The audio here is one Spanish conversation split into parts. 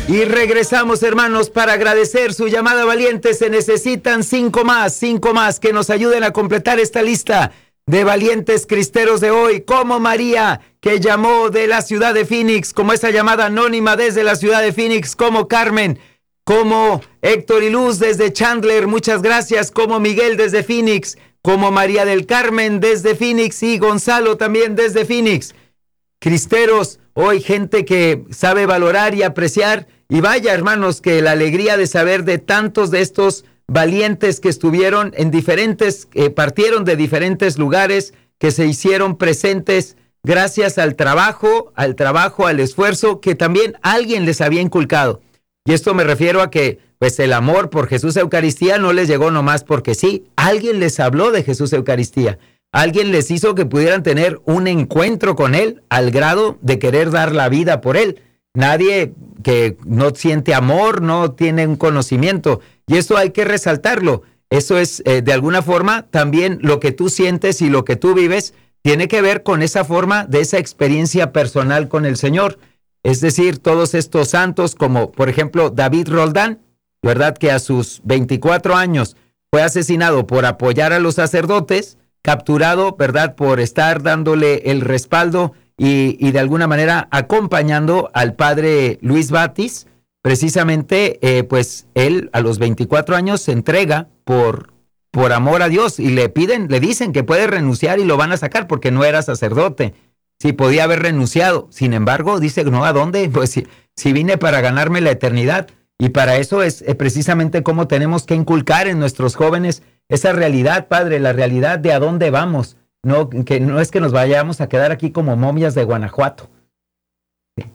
Y regresamos, hermanos, para agradecer su llamada valiente. Se necesitan 5 más que nos ayuden a completar esta lista de valientes cristeros de hoy, como María, que llamó de la ciudad de Phoenix, como esa llamada anónima desde la ciudad de Phoenix, como Carmen, como Héctor y Luz desde Chandler, muchas gracias, como Miguel desde Phoenix, como María del Carmen desde Phoenix y Gonzalo también desde Phoenix. Cristeros, hoy gente que sabe valorar y apreciar, y vaya, hermanos, que la alegría de saber de tantos de estos valientes que estuvieron en diferentes, partieron de diferentes lugares, que se hicieron presentes gracias al trabajo, al esfuerzo que también alguien les había inculcado. Y esto me refiero a que, pues, el amor por Jesús Eucaristía no les llegó nomás porque sí. Alguien les habló de Jesús Eucaristía. Alguien les hizo que pudieran tener un encuentro con Él al grado de querer dar la vida por Él. Nadie que no siente amor no tiene un conocimiento. Y eso hay que resaltarlo. Eso es, de alguna forma, también lo que tú sientes y lo que tú vives tiene que ver con esa forma de esa experiencia personal con el Señor. Es decir, todos estos santos, como por ejemplo David Roldán, ¿verdad? Que a sus 24 años fue asesinado por apoyar a los sacerdotes, capturado, ¿verdad? Por estar dándole el respaldo y de alguna manera acompañando al padre Luis Batis. Precisamente, pues él a los 24 años se entrega por amor a Dios y le dicen que puede renunciar y lo van a sacar porque no era sacerdote. Sí, podía haber renunciado. Sin embargo, dice, no, ¿a dónde? Pues si vine para ganarme la eternidad. Y para eso es precisamente cómo tenemos que inculcar en nuestros jóvenes esa realidad, Padre, la realidad de a dónde vamos. No, que no es que nos vayamos a quedar aquí como momias de Guanajuato. Sí.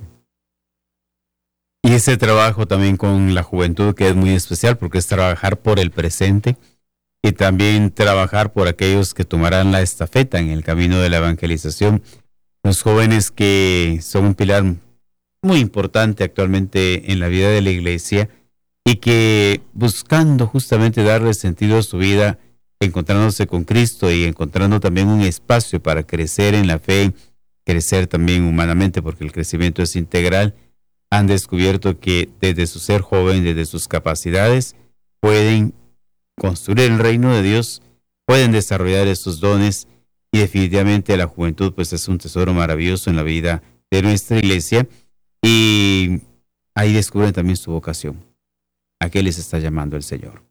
Y ese trabajo también con la juventud, que es muy especial, porque es trabajar por el presente y también trabajar por aquellos que tomarán la estafeta en el camino de la evangelización. Los jóvenes que son un pilar muy importante actualmente en la vida de la iglesia y que buscando justamente darle sentido a su vida, encontrándose con Cristo y encontrando también un espacio para crecer en la fe, crecer también humanamente, porque el crecimiento es integral, han descubierto que desde su ser joven, desde sus capacidades, pueden construir el reino de Dios, pueden desarrollar esos dones, y definitivamente la juventud pues es un tesoro maravilloso en la vida de nuestra iglesia, y ahí descubren también su vocación. ¿A qué les está llamando el Señor?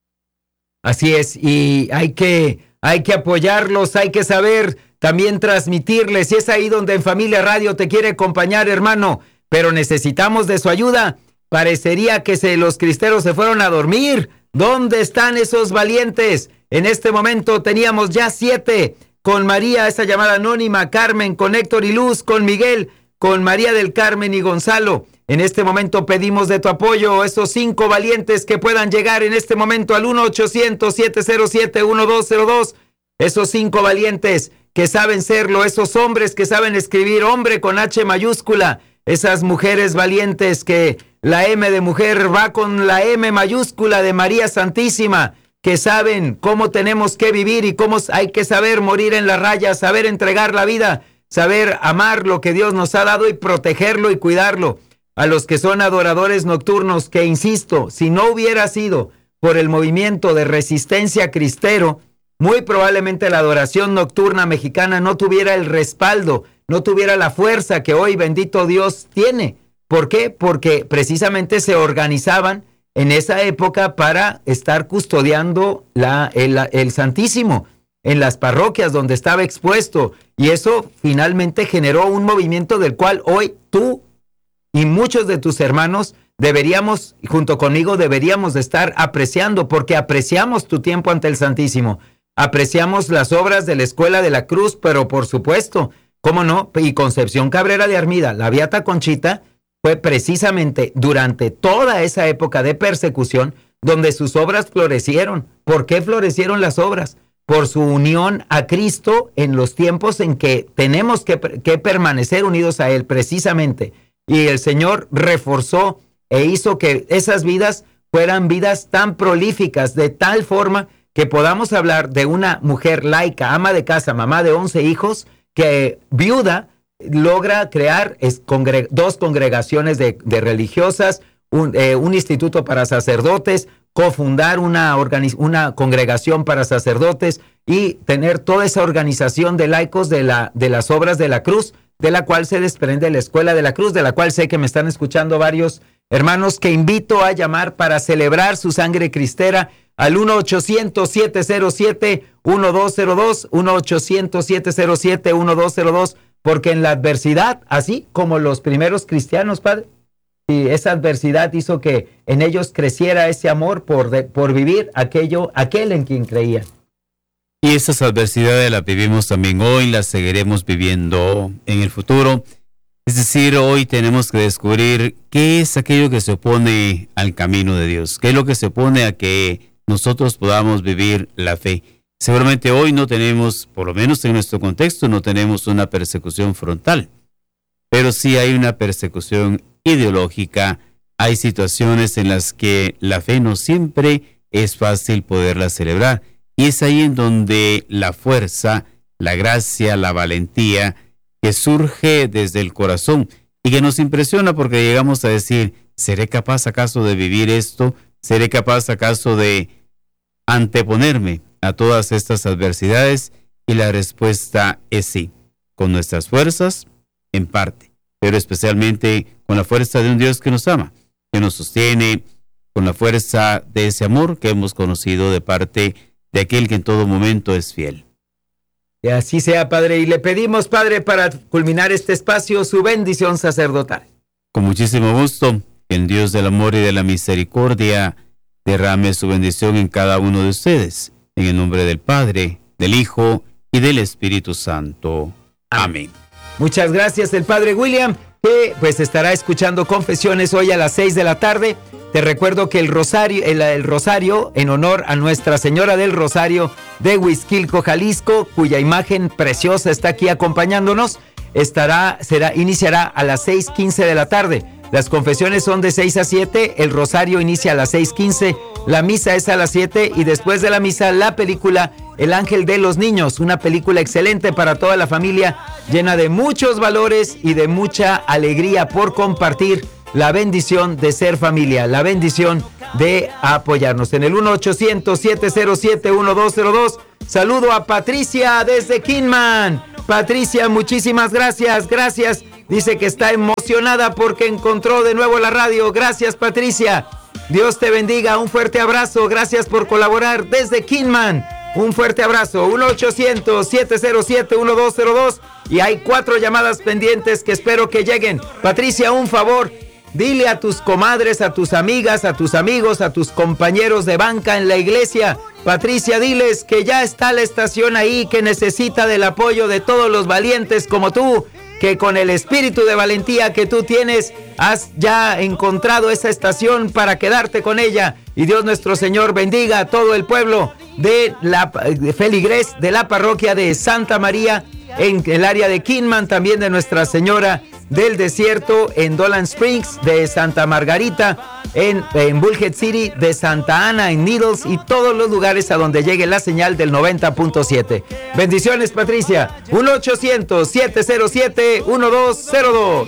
Así es, y hay que apoyarlos, hay que saber también transmitirles, y es ahí donde En Familia Radio te quiere acompañar, hermano, pero necesitamos de su ayuda. Parecería que los cristeros se fueron a dormir. ¿Dónde están esos valientes? En este momento teníamos ya 7, con María, esa llamada anónima, Carmen, con Héctor y Luz, con Miguel, con María del Carmen y Gonzalo. En este momento pedimos de tu apoyo esos 5 valientes que puedan llegar en este momento al 1-800-707-1202. Esos 5 valientes que saben serlo, esos hombres que saben escribir hombre con H mayúscula, esas mujeres valientes que la M de mujer va con la M mayúscula de María Santísima, que saben cómo tenemos que vivir y cómo hay que saber morir en la raya, saber entregar la vida, saber amar lo que Dios nos ha dado y protegerlo y cuidarlo. A los que son adoradores nocturnos, que insisto, si no hubiera sido por el movimiento de resistencia cristero, muy probablemente la adoración nocturna mexicana no tuviera el respaldo, no tuviera la fuerza que hoy, bendito Dios, tiene. ¿Por qué? Porque precisamente se organizaban en esa época para estar custodiando el Santísimo en las parroquias donde estaba expuesto, y eso finalmente generó un movimiento del cual hoy tú y muchos de tus hermanos deberíamos, junto conmigo, deberíamos de estar apreciando, porque apreciamos tu tiempo ante el Santísimo, apreciamos las obras de la Escuela de la Cruz, pero por supuesto, ¿cómo no? Y Concepción Cabrera de Armida, la Beata Conchita, fue precisamente durante toda esa época de persecución donde sus obras florecieron. ¿Por qué florecieron las obras? Por su unión a Cristo en los tiempos en que tenemos que permanecer unidos a Él, precisamente. Y el Señor reforzó e hizo que esas vidas fueran vidas tan prolíficas, de tal forma que podamos hablar de una mujer laica, ama de casa, mamá de 11 hijos, que viuda, logra crear dos congregaciones de religiosas, un instituto para sacerdotes, cofundar una congregación para sacerdotes y tener toda esa organización de laicos de las obras de la cruz, de la cual se desprende la Escuela de la Cruz, de la cual sé que me están escuchando varios hermanos que invito a llamar para celebrar su sangre cristera al 1-800-707-1202, 1-800-707-1202, porque en la adversidad, así como los primeros cristianos, Padre, y esa adversidad hizo que en ellos creciera ese amor por vivir aquel en quien creían. Y esas adversidades las vivimos también hoy, las seguiremos viviendo en el futuro. Es decir, hoy tenemos que descubrir qué es aquello que se opone al camino de Dios, qué es lo que se opone a que nosotros podamos vivir la fe. Seguramente hoy no tenemos, por lo menos en nuestro contexto, no tenemos una persecución frontal, pero sí hay una persecución ideológica. Hay situaciones en las que la fe no siempre es fácil poderla celebrar. Y es ahí en donde la fuerza, la gracia, la valentía que surge desde el corazón y que nos impresiona porque llegamos a decir, ¿seré capaz acaso de vivir esto? ¿Seré capaz acaso de anteponerme a todas estas adversidades? Y la respuesta es sí, con nuestras fuerzas, en parte, pero especialmente con la fuerza de un Dios que nos ama, que nos sostiene, con la fuerza de ese amor que hemos conocido de parte de aquel que en todo momento es fiel. Que así sea, Padre, y le pedimos, Padre, para culminar este espacio, su bendición sacerdotal. Con muchísimo gusto, que el Dios del amor y de la misericordia derrame su bendición en cada uno de ustedes, en el nombre del Padre, del Hijo y del Espíritu Santo. Amén. Muchas gracias, el Padre William, que pues estará escuchando confesiones hoy a las 6 de la tarde. Te recuerdo que el rosario en honor a Nuestra Señora del Rosario de Huixquilco, Jalisco, cuya imagen preciosa está aquí acompañándonos, iniciará a las 6:15 de la tarde. Las confesiones son de 6 a 7, el rosario inicia a las 6:15, la misa es a las 7 y después de la misa la película El Ángel de los Niños, una película excelente para toda la familia, llena de muchos valores y de mucha alegría por compartir la bendición de ser familia, la bendición de apoyarnos. En el 1-800-707-1202, saludo a Patricia desde Kingman. Patricia, muchísimas gracias, gracias. Dice que está emocionada porque encontró de nuevo la radio. Gracias, Patricia. Dios te bendiga, un fuerte abrazo. Gracias por colaborar desde Kingman. Un fuerte abrazo. 1-800-707-1202. Y hay 4 llamadas pendientes que espero que lleguen. Patricia, un favor. Dile a tus comadres, a tus amigas, a tus amigos, a tus compañeros de banca en la iglesia. Patricia, diles que ya está la estación ahí, que necesita del apoyo de todos los valientes como tú, que con el espíritu de valentía que tú tienes, has ya encontrado esa estación para quedarte con ella. Y Dios nuestro Señor bendiga a todo el pueblo de feligres de la parroquia de Santa María en el área de Kingman, también de Nuestra Señora del Desierto en Dolan Springs, de Santa Margarita, en Bullhead City, de Santa Ana, en Needles y todos los lugares a donde llegue la señal del 90.7. Bendiciones, Patricia. 1-800-707-1202.